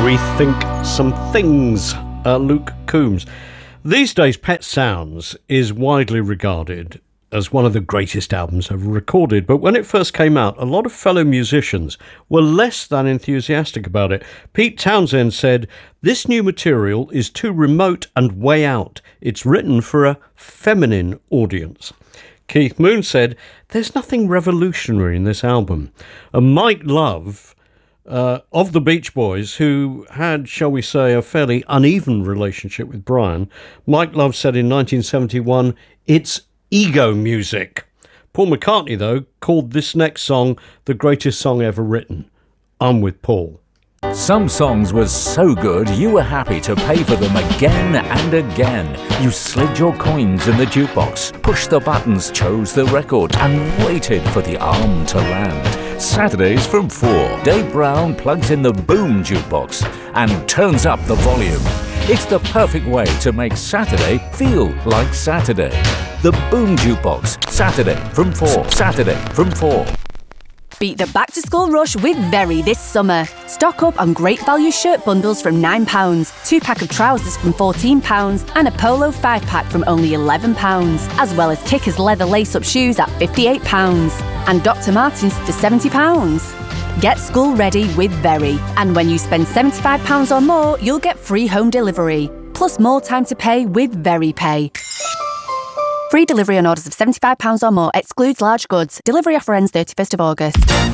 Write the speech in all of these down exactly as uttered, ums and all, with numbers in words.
rethink some things. Uh, Luke Combs. These days, Pet Sounds is widely regarded as one of the greatest albums ever recorded, but when it first came out, a lot of fellow musicians were less than enthusiastic about it. Pete Townshend said, "This new material is too remote and way out. It's written for a feminine audience." Keith Moon said, "There's nothing revolutionary in this album." And Mike Love, uh, of the Beach Boys, who had, shall we say, a fairly uneven relationship with Brian, Mike Love said in nineteen seventy-one, "It's ego music." Paul McCartney, though, called this next song the greatest song ever written. I'm with Paul. Some songs were so good you were happy to pay for them again and again. You slid your coins in the jukebox, pushed the buttons, chose the record, and waited for the arm to land. Saturdays from four, Dave Brown plugs in the Boom Jukebox and turns up the volume. It's the perfect way to make Saturday feel like Saturday. The Boom Jukebox, Saturday from four, Saturday from four. Beat the back-to-school rush with Very this summer. Stock up on great value shirt bundles from nine pounds, two-pack of trousers from fourteen pounds, and a polo five-pack from only eleven pounds, as well as Kickers leather lace-up shoes at fifty-eight pounds, and Doctor Martens for seventy pounds. Get school ready with Very, and when you spend seventy-five pounds or more, you'll get free home delivery, plus more time to pay with Very Pay. Free delivery on orders of seventy-five pounds or more, excludes large goods. Delivery offer ends thirty-first of August.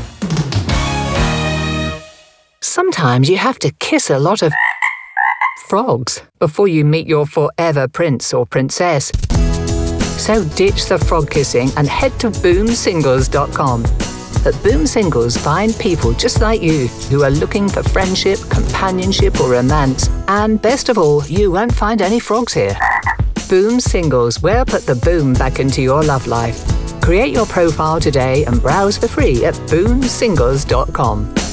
Sometimes you have to kiss a lot of frogs before you meet your forever prince or princess. So ditch the frog kissing and head to boom singles dot com. At Boom Singles, find people just like you who are looking for friendship, companionship or romance. And best of all, you won't find any frogs here. Boom Singles, where put the boom back into your love life. Create your profile today and browse for free at boom singles dot com.